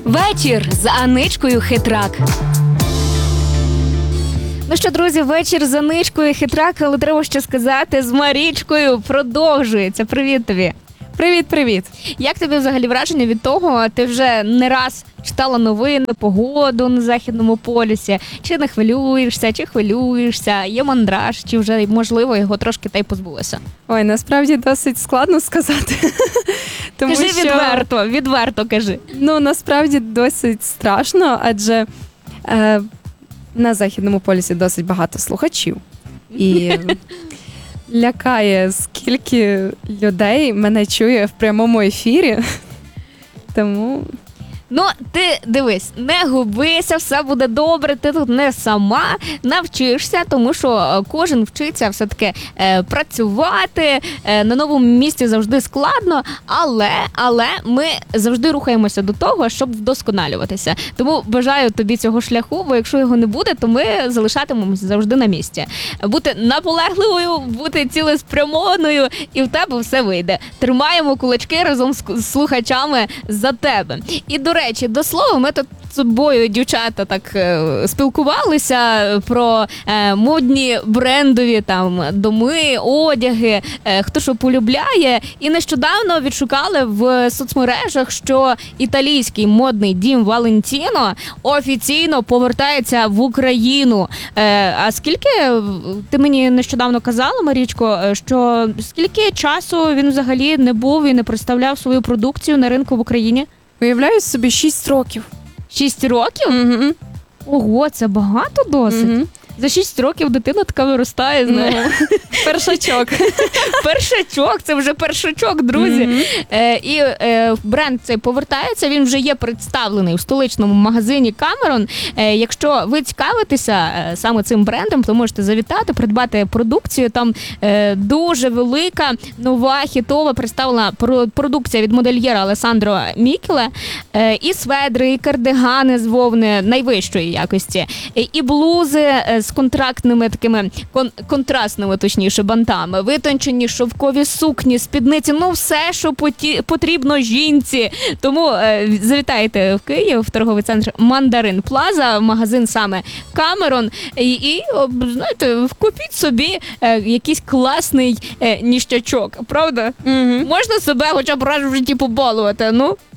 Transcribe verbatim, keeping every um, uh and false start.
Вечір з Аничкою Хитрак. Ну що, друзі, вечір з Аничкою Хитрак, але треба ще сказати, з Марічкою продовжується. Привіт тобі. Привіт-привіт. Як тобі взагалі враження від того, ти вже не раз читала новини, погоду на Західному полюсі, чи не хвилюєшся, чи хвилюєшся, є мандраж, чи вже, можливо, його трошки та й позбулася? Ой, насправді досить складно сказати. Тому Кажи що, відверто, відверто кажи. Ну, насправді досить страшно, адже е, на Західному полюсі досить багато слухачів. І лякає, скільки людей мене чує в прямому ефірі. Тому... Ну, ти дивись, не губися, все буде добре, ти тут не сама, навчишся, тому що кожен вчиться все-таки е, працювати, е, на новому місці завжди складно, але, але ми завжди рухаємося до того, щоб вдосконалюватися. Тому бажаю тобі цього шляху, бо якщо його не буде, то ми залишатимемося завжди на місці. Бути наполегливою, бути цілеспрямованою, і в тебе все вийде. Тримаємо кулачки разом з слухачами за тебе. І, до речі, до слова, ми тут з тобою, дівчата, так е, спілкувалися про е, модні брендові там доми, одяги, е, хто що полюбляє. І нещодавно відшукали в соцмережах, що італійський модний дім Валентіно офіційно повертається в Україну. Е, а скільки, ти мені нещодавно казала, Марічко, що скільки часу він взагалі не був і не представляв свою продукцію на ринку в Україні? Уявляю собі шість років. Шість років? Угу. Ого, це багато досить. Угу. За шість років дитина така виростає, знаєш. Ну, першачок. Першачок, це вже першачок, друзі. Mm-hmm. Е, і е, бренд цей повертається, він вже є представлений в столичному магазині Камерон. Е, якщо ви цікавитеся е, саме цим брендом, то можете завітати, придбати продукцію. Там е, дуже велика, нова, хітова представлена продукція від модельєра Алесандро Мікеле. Е, і сведри, і кардигани з вовни найвищої якості, е, і блузи е, з контрактними такими кон- контрастними, точніше, бантами, витончені шовкові сукні, спідниці, ну все, що поті- потрібно жінці. Тому е, завітайте в Київ, в торговий центр Мандарин Плаза, магазин саме Камерон, і, і знаєте, купіть собі е, якийсь класний е, ніщачок, правда? Угу. Можна себе хоча б раз в житті побалувати, ну?